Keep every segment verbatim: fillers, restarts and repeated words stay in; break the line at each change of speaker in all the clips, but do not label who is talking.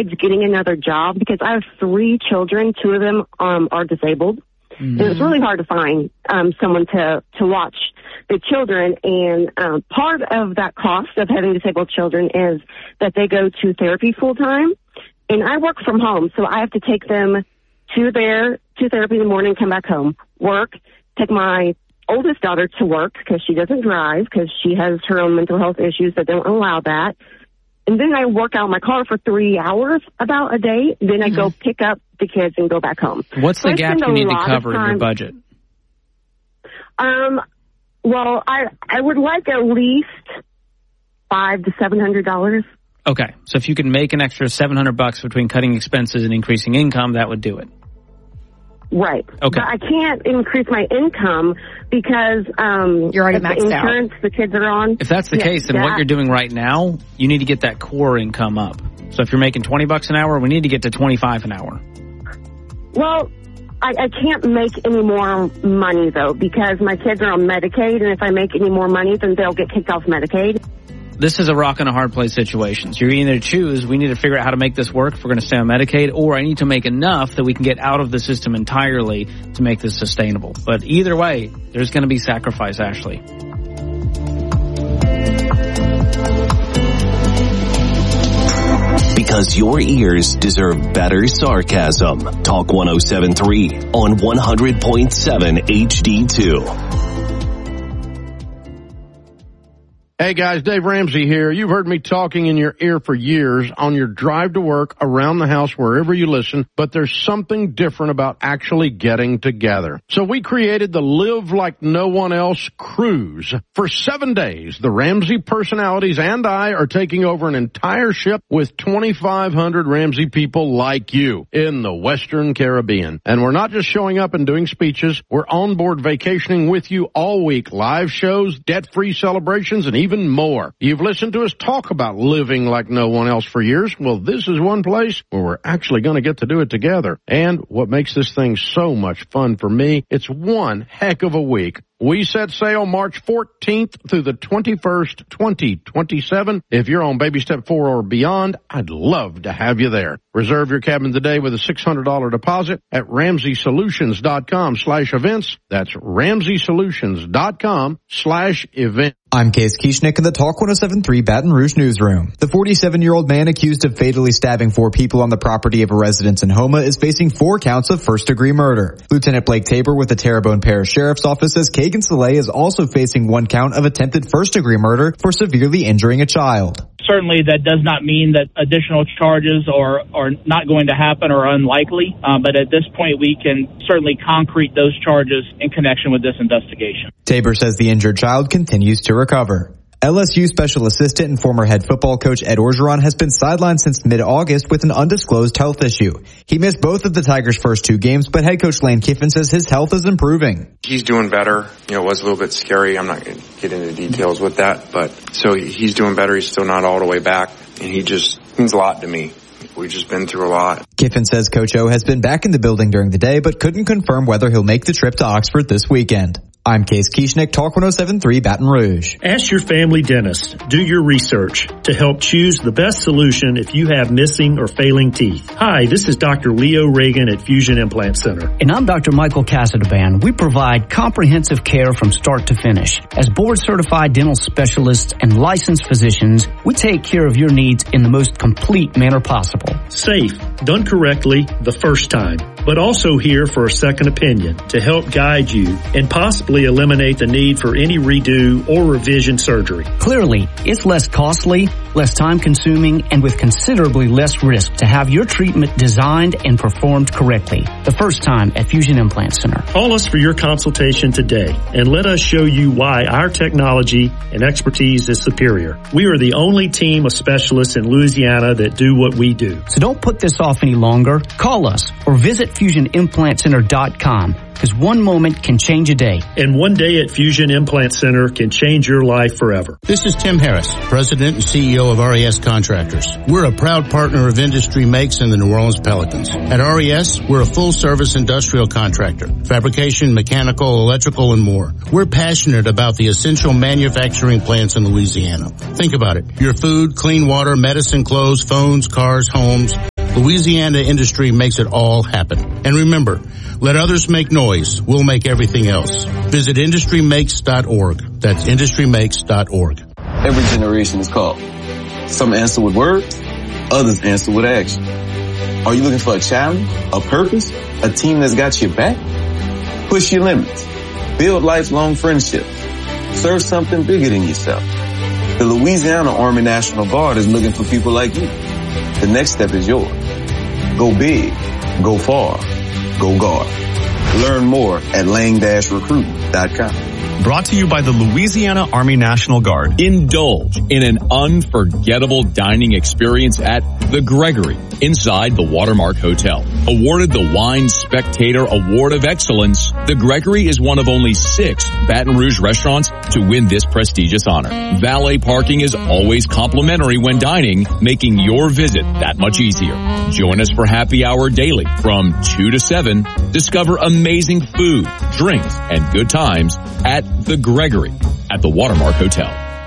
kids getting another job because I have three children. Two of them um, are disabled. Mm-hmm. And it's really hard to find um, someone to, to watch the children. And um, part of that cost of having disabled children is that they go to therapy full time. And I work from home, so I have to take them to their to therapy in the morning, come back home, work, take my oldest daughter to work because she doesn't drive because she has her own mental health issues that don't allow that. And then I work out my car for three hours about a day. Then mm-hmm. I go pick up the kids and go back home.
What's
so
the gap you need to cover in your budget?
Um, well, I I would like at least five to seven hundred dollars.
Okay, so if you can make an extra seven hundred bucks between cutting expenses and increasing income, that would do it.
Right.
Okay.
But I can't increase my income because um,
you're already
the
maxed
insurance
out.
The kids are on.
If that's the
yeah,
case, then
that,
what you're doing right now, you need to get that core income up. So if you're making twenty bucks an hour, we need to get to twenty-five an hour.
Well, I, I can't make any more money, though, because my kids are on Medicaid, and if I make any more money, then they'll get kicked off Medicaid.
This is a rock and a hard place situation. So you're either choose, we need to figure out how to make this work if we're going to stay on Medicaid, or I need to make enough that we can get out of the system entirely to make this sustainable. But either way, there's going to be sacrifice, Ashley.
Because your ears deserve better sarcasm. Talk one oh seven point three on one hundred point seven H D two.
Hey guys, Dave Ramsey here. You've heard me talking in your ear for years on your drive to work, around the house, wherever you listen, but there's something different about actually getting together. So we created the Live Like No One Else cruise. For seven days, the Ramsey personalities and I are taking over an entire ship with twenty-five hundred Ramsey people like you in the Western Caribbean. And we're not just showing up and doing speeches. We're on board vacationing with you all week. Live shows, debt-free celebrations, and even Even more. You've listened to us talk about living like no one else for years. Well, this is one place where we're actually going to get to do it together. And what makes this thing so much fun for me, it's one heck of a week. We set sail March fourteenth through the twenty-first, twenty twenty-seven. If you're on baby step four or beyond, I'd love to have you there. Reserve your cabin today with a six hundred dollars deposit at ramsey solutions dot com slash events. That's ramsey solutions dot com slash events.
I'm Case Kieschnick in the Talk one oh seven point three Baton Rouge newsroom. The forty-seven-year-old man accused of fatally stabbing four people on the property of a residence in Houma is facing four counts of first-degree murder. Lieutenant Blake Tabor with the Terrebonne Parish Sheriff's Office says Kagan Soleil is also facing one count of attempted first-degree murder for severely injuring a child.
Certainly that does not mean that additional charges are, are not going to happen or unlikely, uh, but at this point we can certainly concrete those charges in connection with this investigation.
Tabor says the injured child continues to recover. L S U special assistant and former head football coach Ed Orgeron has been sidelined since mid-August with an undisclosed health issue. He missed both of the Tigers' first two games, but head coach Lane Kiffin says his health is improving.
He's doing better. You know, it was a little bit scary. I'm not going to get into details with that, but so he's doing better. He's still not all the way back, and he just means a lot to me. We've just been through a lot.
Kiffin says Coach O has been back in the building during the day, but couldn't confirm whether he'll make the trip to Oxford this weekend. I'm Case Kieschnick, Talk one oh seven point three Baton Rouge.
Ask your family dentist. Do your research to help choose the best solution if you have missing or failing teeth. Hi, this is Doctor Leo Reagan at Fusion Implant Center.
And I'm Doctor Michael Casadaband. We provide comprehensive care from start to finish. As board-certified dental specialists and licensed physicians, we take care of your needs in the most complete manner possible.
Safe, done correctly the first time, but also here for a second opinion to help guide you and possibly eliminate the need for any redo or revision surgery.
Clearly, it's less costly, less time-consuming, and with considerably less risk to have your treatment designed and performed correctly. The first time at Fusion Implant Center.
Call us for your consultation today and let us show you why our technology and expertise is superior. We are the only team of specialists in Louisiana that do what we do.
So don't put this off any longer. Call us or visit fusion implant center dot com. Because one moment can change a day.
And one day at Fusion Implant Center can change your life forever.
This is Tim Harris, President and C E O of R E S Contractors. We're a proud partner of Industry Makes and the New Orleans Pelicans. At R E S, we're a full-service industrial contractor. Fabrication, mechanical, electrical, and more. We're passionate about the essential manufacturing plants in Louisiana. Think about it. Your food, clean water, medicine, clothes, phones, cars, homes. Louisiana Industry makes it all happen. And remember, let others make noise. We'll make everything else. Visit industry makes dot org. That's industry makes dot org.
Every generation is called. Some answer with words, others answer with action. Are you looking for a challenge, a purpose, a team that's got your back? Push your limits. Build lifelong friendships. Serve something bigger than yourself. The Louisiana Army National Guard is looking for people like you. The next step is yours. Go big, go far, go Guard. Learn more at lang dash recruit dot com.
Brought to you by the Louisiana Army National Guard.
Indulge in an unforgettable dining experience at The Gregory inside the Watermark Hotel. Awarded the Wine Spectator Award of Excellence, The Gregory is one of only six Baton Rouge restaurants to win this prestigious honor. Valet parking is always complimentary when dining, making your visit that much easier. Join us for happy hour daily from two to seven. Discover amazing food, drinks, and good times at The Gregory at the Watermark Hotel.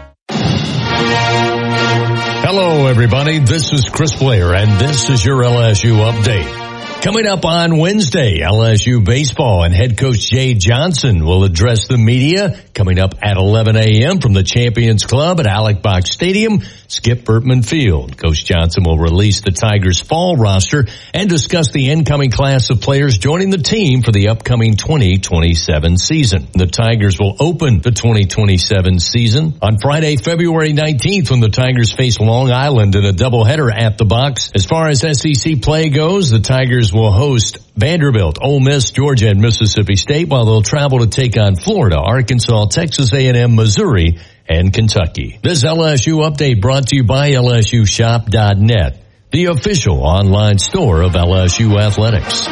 Hello, everybody. This is Chris Blair, and this is your L S U update. Coming up on Wednesday, L S U baseball and head coach Jay Johnson will address the media coming up at eleven a.m. from the Champions Club at Alec Box Stadium, Skip Bertman Field. Coach Johnson will release the Tigers' fall roster and discuss the incoming class of players joining the team for the upcoming twenty twenty-seven season. The Tigers will open the twenty twenty-seven season on Friday, February nineteenth, when the Tigers face Long Island in a doubleheader at the Box. As far as S E C play goes, the Tigers will host Vanderbilt, Ole Miss, Georgia, and Mississippi State, while they'll travel to take on Florida, Arkansas, Texas A and M, Missouri, and Kentucky. This L S U update brought to you by L S U shop dot net, the official online store of L S U Athletics.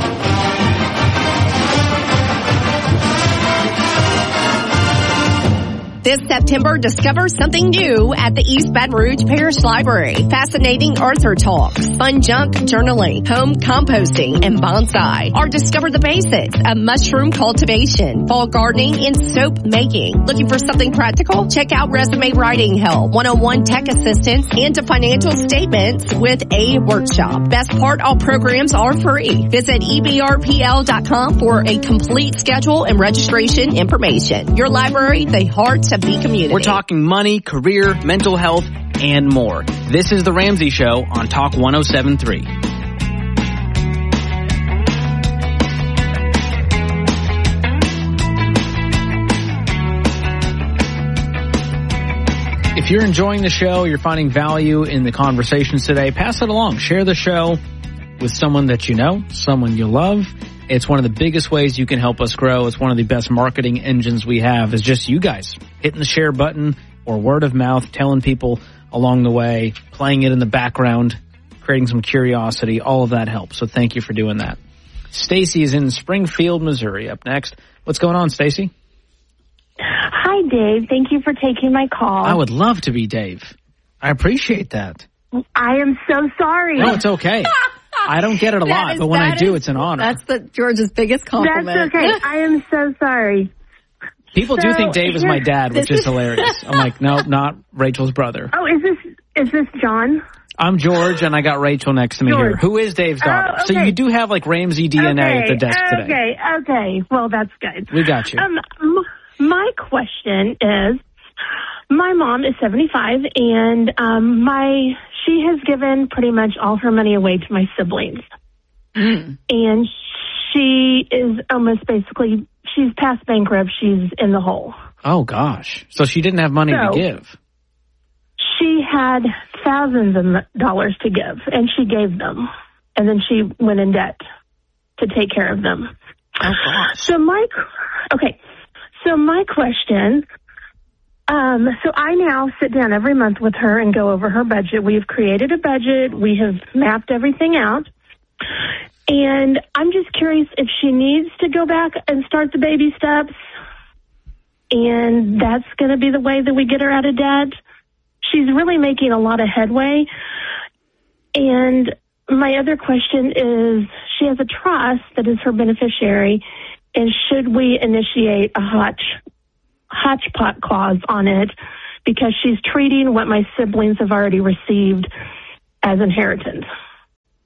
This September, discover something new at the East Baton Rouge Parish Library. Fascinating Arthur talks, fun junk journaling, home composting, and bonsai. Or discover the basics of mushroom cultivation, fall gardening, and soap making. Looking for something practical? Check out resume writing help, one oh one tech assistance, and to financial statements with a workshop. Best part, all programs are free. Visit E B R P L dot com for a complete schedule and registration information. Your library, the heart of the community.
We're talking money, career, mental health, and more. This is The Ramsey Show on Talk one oh seven point three. If you're enjoying the show, you're finding value in the conversations today, pass it along. Share the show with someone that you know, someone you love. It's one of the biggest ways you can help us grow. It's one of the best marketing engines we have is just you guys hitting the share button or word of mouth, telling people along the way, playing it in the background, creating some curiosity. All of that helps. So thank you for doing that. Stacy is in Springfield, Missouri. Up next. What's going on, Stacy?
Hi, Dave. Thank you for taking my call.
I would love to be Dave. I appreciate that.
I am so sorry.
No, it's okay. I don't get it a lot,
is,
but when I do,
is,
it's an honor.
That's the George's biggest compliment.
That's okay. I am so sorry.
People
so,
do think Dave is my dad, which is hilarious. I'm like, no, not Rachel's brother.
Oh, is this is this John?
I'm George, and I got Rachel next to me
George.
here. Who is Dave's daughter?
Oh, okay.
So you do have like Ramsey D N A
okay,
at the desk
okay,
today.
Okay, okay. Well, that's good.
We got you.
Um, m- my question is, my mom is seventy-five, and um, my she has given pretty much all her money away to my siblings.
Mm.
And she is almost basically, she's past bankrupt. She's in the hole.
Oh, gosh. So she didn't have money
so,
to give.
She had thousands of dollars to give, and she gave them. And then she went in debt to take care of them.
Oh, gosh.
So my, okay, so my question, um, so I now sit down every month with her and go over her budget. We've created a budget. We have mapped everything out. And I'm just curious if she needs to go back and start the baby steps, and that's going to be the way that we get her out of debt. She's really making a lot of headway. And my other question is, she has a trust that is her beneficiary, and should we initiate a hotch, hodgepodge clause on it because she's treating what my siblings have already received as inheritance?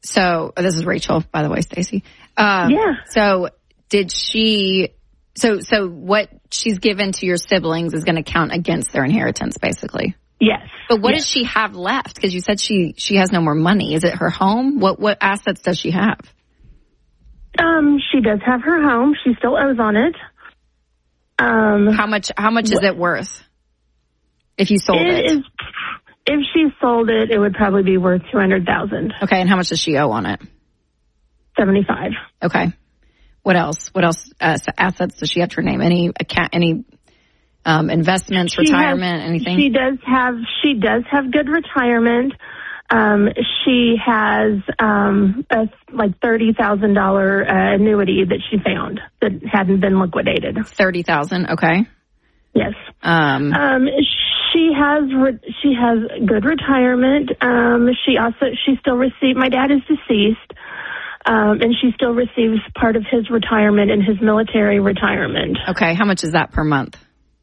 So oh, this is Rachel, by the way, Stacy. Um,
yeah.
So did she? So so what she's given to your siblings is going to count against their inheritance, basically.
Yes.
But what
yes.
does she have left? Because you said she she has no more money. Is it her home? What what assets does she have?
Um, she does have her home. She still owes on it. Um,
how much? How much is it worth? If you sold it,
it? Is, if she sold it, it would probably be worth two hundred thousand.
Okay, and how much does she owe on it?
Seventy-five.
Okay. What else? What else? Uh, assets does she have to her name? Any account? Any um, investments? She retirement?
Has,
anything?
She does have. She does have good retirement. Um, she has um, a like thirty thousand dollar uh, annuity that she found that hadn't been liquidated.
Thirty thousand. Okay.
Yes.
Um,
um, she has re- she has good retirement. Um, she also she still received. My dad is deceased, um, and she still receives part of his retirement in his military retirement.
Okay. How much is that per month?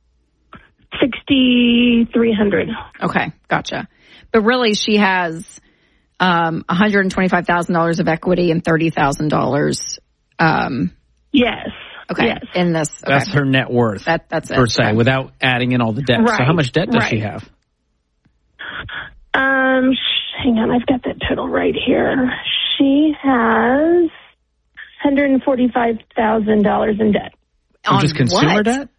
Sixty three hundred.
Okay, gotcha. But really, she has um, one hundred twenty five thousand dollars of equity and thirty thousand dollars. Um,
yes.
Okay.
Yes.
In this, okay.
That's her net worth.
That that's it.
Per se, okay. Without adding in all the debt.
Right.
So how much debt does
right.
she have?
Um, sh- hang on, I've got that total right here. She has one hundred forty-five thousand dollars in debt.
On just consumer
what?
debt?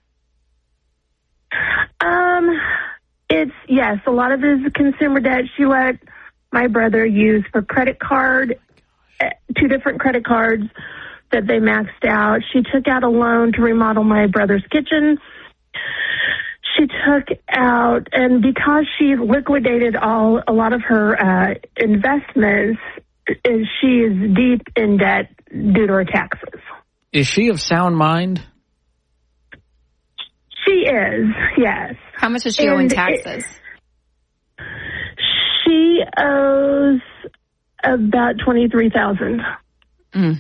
Um, it's, yes, a lot of it is consumer debt. She let my brother use for credit card, uh, two different credit cards that they maxed out. She took out a loan to remodel my brother's kitchen. She took out, and because she liquidated all a lot of her uh, investments, she is deep in debt due to her taxes.
Is she of sound mind?
She is, yes.
How much does she owe in taxes?
It, she owes about twenty-three thousand dollars.
Mm.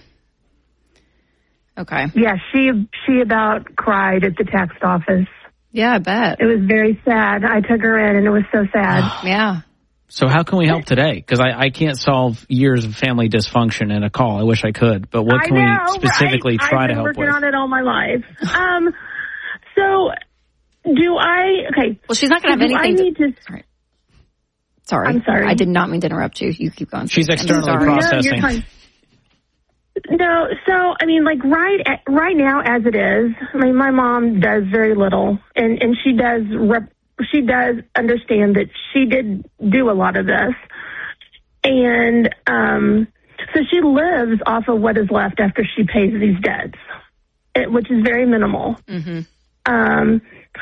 Okay.
Yeah, she she about cried at the tax office.
Yeah, I bet.
It was very sad. I took her in, and it was so sad.
Yeah.
So how can we help today? Because I, I can't solve years of family dysfunction in a call. I wish I could. But what can
know,
we specifically
right?
try
I've
to
been
help
working
with?
on it all my life. Um, so do I? Okay.
Well, she's not going
so
to have
I
anything.
need to.
Sorry. sorry.
I'm sorry.
I did not mean to interrupt you. You keep going.
She's externally processing.
No, you're fine. No, so I mean, like right right now, as it is, I mean, my mom does very little, and and she does rep, she does understand that she did do a lot of this, and um, so she lives off of what is left after she pays these debts, it, which is very minimal.
Mm-hmm.
Um,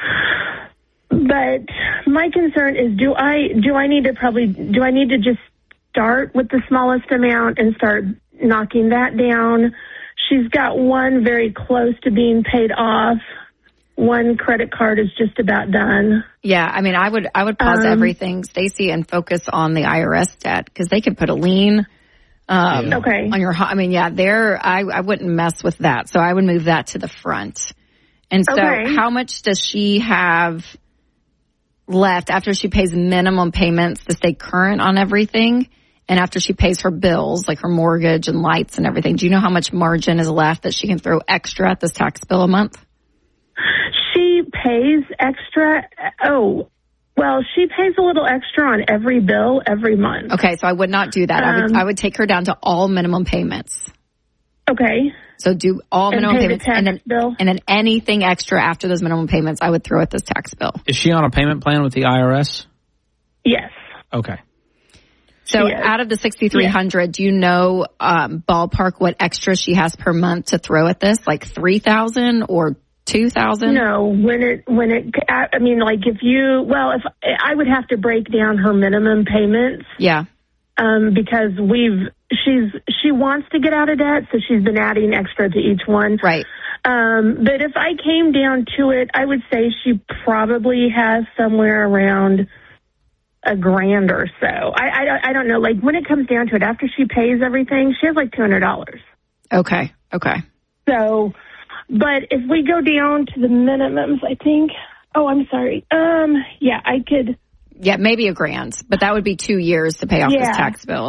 but my concern is, do I do I need to probably do I need to just start with the smallest amount and start knocking that down? She's got one very close to being paid off. One credit card is just about done.
Yeah, I mean, I would I would pause um, everything, Stacy, and focus on the I R S debt because they could put a lien um,
yeah. okay.
on your. I mean, yeah, there. I I wouldn't mess with that. So I would move that to the front. And so,
okay.
how much does she have left after she pays minimum payments to stay current on everything? And after she pays her bills, like her mortgage and lights and everything, do you know how much margin is left that she can throw extra at this tax bill a month?
She pays extra. Oh, well, she pays a little extra on every bill every month.
Okay, so I would not do that. Um, I would I would take her down to all minimum payments.
Okay.
So do all minimum
and
payments
the
and then
bill.
and then anything extra after those minimum payments, I would throw at this tax bill.
Is she on a payment plan with the I R S?
Yes.
Okay.
So out of the sixty-three hundred, yeah. do you know um, ballpark what extra she has per month to throw at this? Like three thousand or two thousand?
No, when it when it I mean, like if you well, if I would have to break down her minimum payments.
Yeah.
Um, because we've she's she wants to get out of debt, so she's been adding extra to each one.
Right.
Um, but if I came down to it, I would say she probably has somewhere around a grand or so. I, I, I don't know. Like when it comes down to it, after she pays everything, she has like two hundred dollars.
Okay. Okay.
So, but if we go down to the minimums, I think, oh, I'm sorry. Um, yeah, I could.
Yeah, maybe a grand, but that would be two years to pay off
yeah.
this tax bill.